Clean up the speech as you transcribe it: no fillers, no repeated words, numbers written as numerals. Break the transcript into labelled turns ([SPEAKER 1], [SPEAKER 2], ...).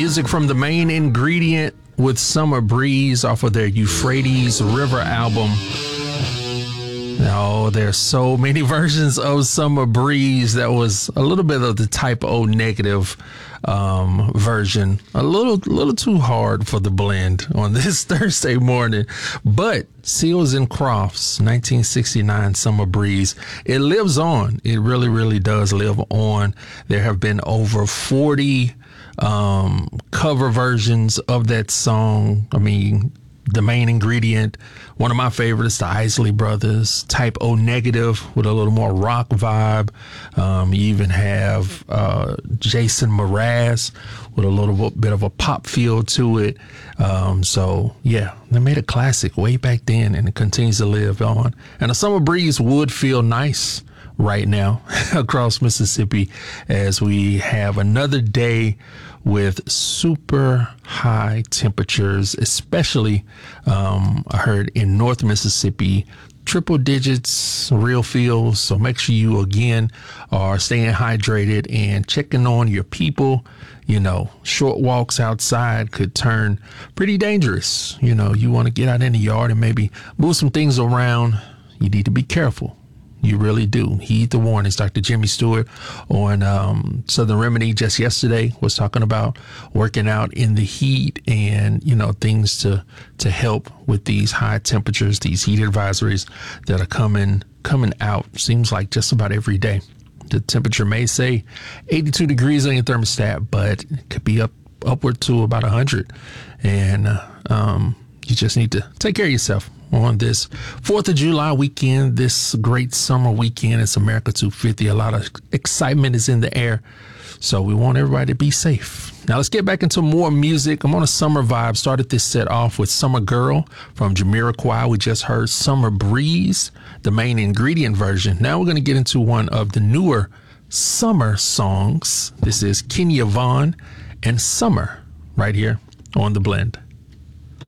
[SPEAKER 1] music from the Main Ingredient with Summer Breeze off of their Euphrates River album. Oh, there's so many versions of Summer Breeze. That was a little bit of the Type O Negative version. A little too hard for the blend on this Thursday morning. But Seals and Crofts, 1969 Summer Breeze. It lives on. It really, really does live on. There have been over 40 cover versions of that song. I mean, the Main Ingredient, one of my favorites, the Isley Brothers, Type O Negative with a little more rock vibe. You even have Jason Mraz with a little bit of a pop feel to it. So yeah, they made a classic way back then, and it continues to live on. And a Summer Breeze would feel nice right now across Mississippi as we have another day with super high temperatures, especially I heard in North Mississippi, triple digits, real feels. So make sure you again are staying hydrated and checking on your people. You know, short walks outside could turn pretty dangerous. You know, you want to get out in the yard and maybe move some things around. You need to be careful. You really do. Heed the warnings. Dr. Jimmy Stewart on Southern Remedy just yesterday was talking about working out in the heat and, you know, things to help with these high temperatures, these heat advisories that are coming out. Seems like just about every day. The temperature may say 82 degrees on your thermostat, but it could be upward to about 100. And you just need to take care of yourself on this 4th of July weekend, this great summer weekend. It's America 250. A lot of excitement is in the air. So we want everybody to be safe. Now let's get back into more music. I'm on a summer vibe. Started this set off with Summer Girl from Jamiroquai. We just heard Summer Breeze, the Main Ingredient version. Now we're going to get into one of the newer summer songs. This is Kenya Vaughn and Summer right here on The Blend.